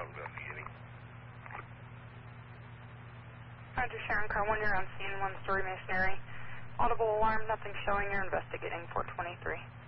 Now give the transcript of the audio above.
don't got any. Roger, Sharon Car 1, you're on scene, 1-story masonry. Audible alarm, nothing showing, you're investigating 423.